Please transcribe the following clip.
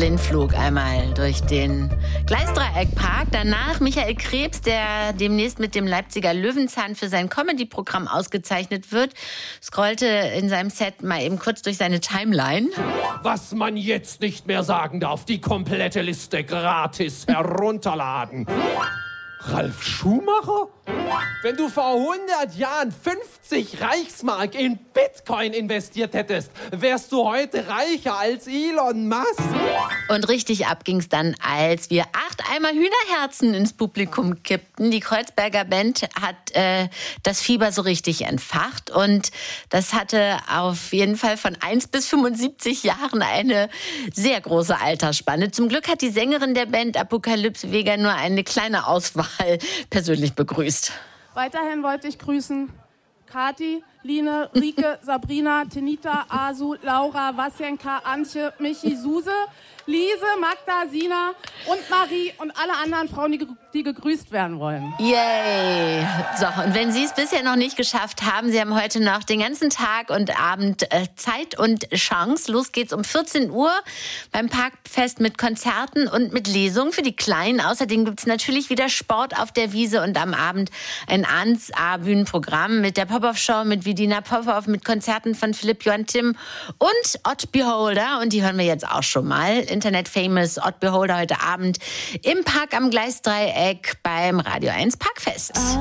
Blindflug einmal durch den Gleisdreieckpark. Danach Michael Krebs, der demnächst mit dem Leipziger Löwenzahn für sein Comedy-Programm ausgezeichnet wird, scrollte in seinem Set mal eben kurz durch seine Timeline. Was man jetzt nicht mehr sagen darf, die komplette Liste gratis herunterladen. Ralf Schumacher? Wenn du vor 100 Jahren 50 Reichsmark in Bitcoin investiert hättest, wärst du heute reicher als Elon Musk. Und richtig ab ging's dann, als wir 8 Eimer Hühnerherzen ins Publikum kippten. Die Kreuzberger Band hat das Fieber so richtig entfacht. Und das hatte auf jeden Fall von 1 bis 75 Jahren eine sehr große Altersspanne. Zum Glück hat die Sängerin der Band Apokalypse Vega nur eine kleine Auswahl persönlich begrüßt. Weiterhin wollte ich grüßen Kati, Line, Rike, Sabrina, Tenita, Asu, Laura, Wasjenka, Antje, Michi, Suse, Lise, Magda, Sina und Marie und alle anderen Frauen, die gegrüßt werden wollen. Yay! So, und wenn Sie es bisher noch nicht geschafft haben, Sie haben heute noch den ganzen Tag und Abend Zeit und Chance. Los geht's um 14 Uhr beim Parkfest mit Konzerten und mit Lesungen für die Kleinen. Außerdem gibt's natürlich wieder Sport auf der Wiese und am Abend ein 1A-Bühnenprogramm mit der Pop-Off-Show, mit Vidina Popov, mit Konzerten von Philipp Johann Timm und Odd Beholder. Und die hören wir jetzt auch schon mal. Internet-famous Odd Beholder heute Abend im Park am Gleisdreieck beim Radio 1 Parkfest.